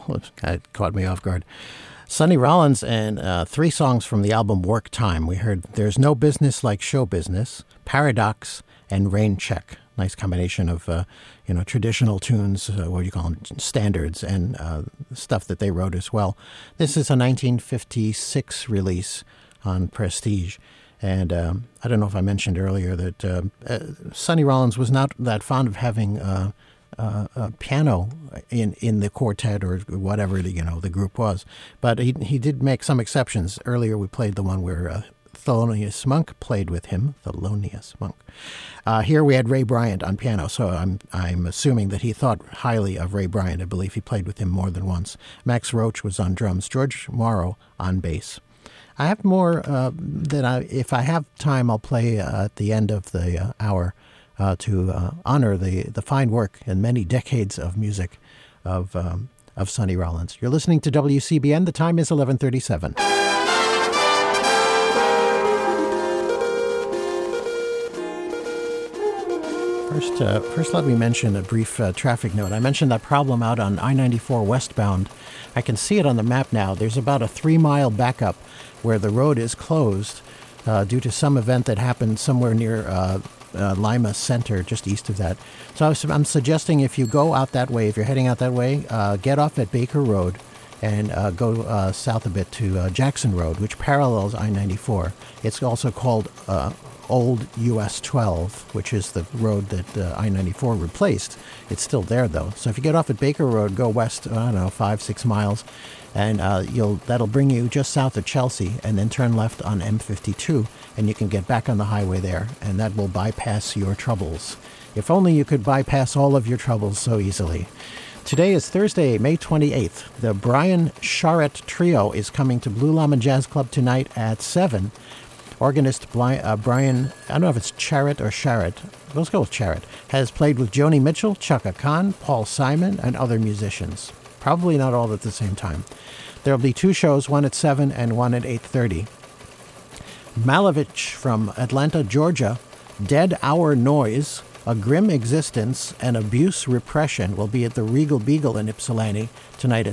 That caught me off guard. Sonny Rollins and 3 songs from the album Work Time. We heard There's No Business Like Show Business, Paradox, and Rain Check. Nice combination of, traditional tunes, what do you call them, standards, and stuff that they wrote as well. This is a 1956 release on Prestige. And I don't know if I mentioned earlier that Sonny Rollins was not that fond of having piano in the quartet or whatever the group was, but he did make some exceptions. Earlier we played the one where Thelonious Monk played with him. Thelonious Monk. Here we had Ray Bryant on piano, so I'm assuming that he thought highly of Ray Bryant. I believe he played with him more than once. Max Roach was on drums. George Morrow on bass. I have more if I have time, I'll play at the end of the hour. To honor the fine work and many decades of music of Sonny Rollins. You're listening to WCBN. The time is 11:37. First, let me mention a brief traffic note. I mentioned that problem out on I-94 westbound. I can see it on the map now. There's about a 3-mile backup where the road is closed due to some event that happened somewhere near Lima Center, just east of that. So I'm suggesting if you go out that way, if you're heading out that way, get off at Baker Road and go south a bit to Jackson Road, which parallels I-94. It's also called Old US 12, which is the road that I-94 replaced. It's still there, though. So if you get off at Baker Road, go west, 5-6 miles, and that'll bring you just south of Chelsea, and then turn left on M52, and you can get back on the highway there, and that will bypass your troubles. If only you could bypass all of your troubles so easily. Today is Thursday, May 28th. The Brian Charrett Trio is coming to Blue Llama Jazz Club tonight at 7. Organist Brian, I don't know if it's Charrett or Sharrett, let's go with Charrett, has played with Joni Mitchell, Chaka Khan, Paul Simon, and other musicians. Probably not all at the same time. There will be 2 shows, one at 7 and one at 8:30. Malevich from Atlanta, Georgia, Dead Hour Noise, A Grim Existence, and Abuse Repression will be at the Regal Beagle in Ypsilanti tonight at